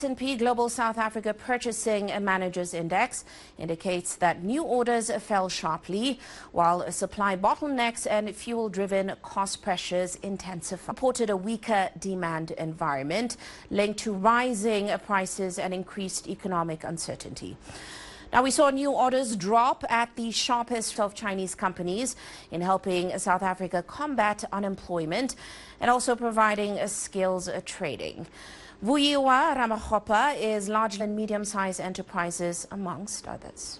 S&P Global South Africa Purchasing Managers Index indicates that new orders fell sharply, while supply bottlenecks and fuel-driven cost pressures intensified. Reported a weaker demand environment linked to rising prices and increased economic uncertainty. Now, we saw new orders drop at the sharpest of Chinese companies in helping South Africa combat unemployment and also providing skills trading. Vuyiwa Ramakgopa is large and medium-sized enterprises, amongst others.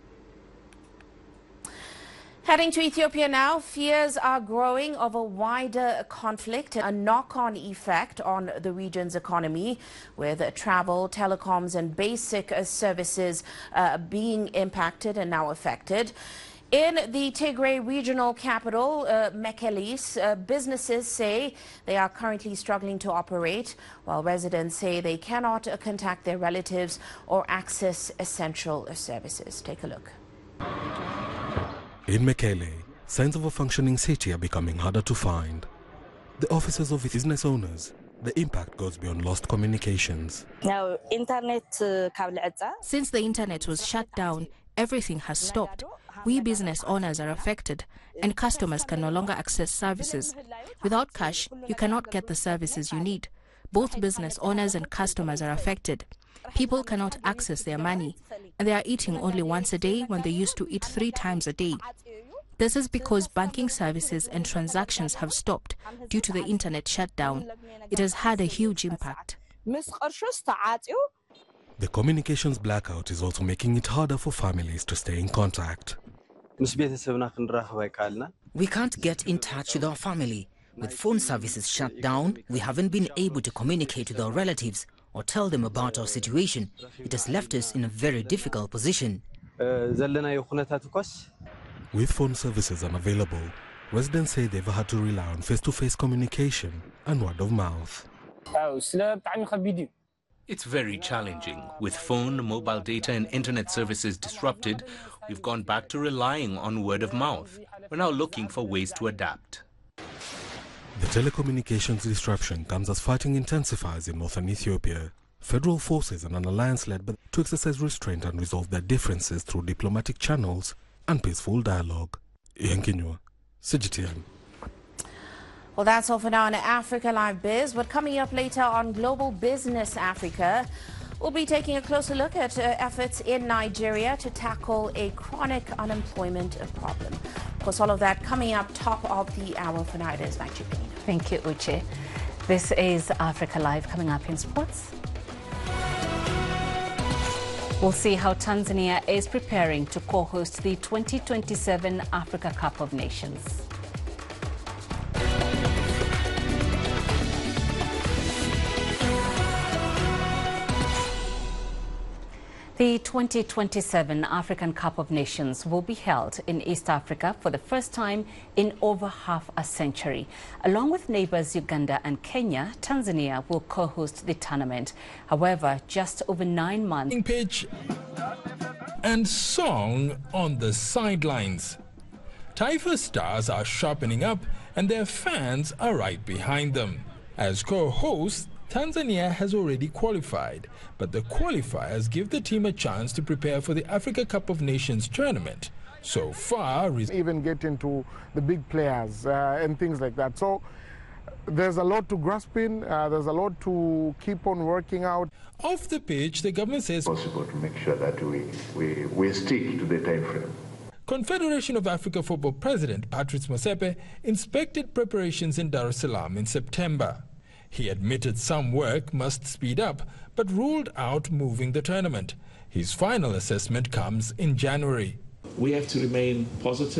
Heading to Ethiopia now, fears are growing of a wider conflict, a knock-on effect on the region's economy, with travel, telecoms and basic services being impacted and now affected. In the Tigray regional capital, Mekelle, businesses say they are currently struggling to operate, while residents say they cannot contact their relatives or access essential services. Take a look. In Mekelle, signs of a functioning city are becoming harder to find. The offices of business owners, the impact goes beyond lost communications. Since the internet was shut down, everything has stopped. We business owners are affected, and customers can no longer access services. Without cash, you cannot get the services you need. Both business owners and customers are affected. People cannot access their money, and they are eating only once a day when they used to eat 3 times a day. This is because banking services and transactions have stopped due to the internet shutdown. It has had a huge impact. The communications blackout is also making it harder for families to stay in contact. We can't get in touch with our family. With phone services shut down, we haven't been able to communicate with our relatives or tell them about our situation. It has left us in a very difficult position. With phone services unavailable, residents say they've had to rely on face-to-face communication and word of mouth. It's very challenging. With phone, mobile data and internet services disrupted, we've gone back to relying on word of mouth. We're now looking for ways to adapt. The telecommunications disruption comes as fighting intensifies in northern Ethiopia. Federal forces and an alliance led to exercise restraint and resolve their differences through diplomatic channels and peaceful dialogue. Ian Kinyua, CGTN. Well, that's all for now on Africa Live Biz. But coming up later on Global Business Africa, we'll be taking a closer look at efforts in Nigeria to tackle a chronic unemployment problem. Of course, all of that coming up top of the hour. For now, it is back to you. Thank you, Uche. This is Africa Live. Coming up in sports, we'll see how Tanzania is preparing to co-host the 2027 Africa Cup of Nations. The 2027 African Cup of Nations will be held in East Africa for the first time in over half a century. Along with neighbors Uganda and Kenya, Tanzania will co-host the tournament. However, just over 9 months. Pitch and song on the sidelines. Taifa Stars are sharpening up and their fans are right behind them. As co-hosts, Tanzania has already qualified, but the qualifiers give the team a chance to prepare for the Africa Cup of Nations tournament. So far, even get into the big players and things like that. So there's a lot to grasp in, there's a lot to keep on working out. Off the pitch, the government says it's possible to make sure that we stick to the time frame. Confederation of Africa Football President Patrice Motsepe inspected preparations in Dar es Salaam in September. He admitted some work must speed up, but ruled out moving the tournament. His final assessment comes in January. We have to remain positive.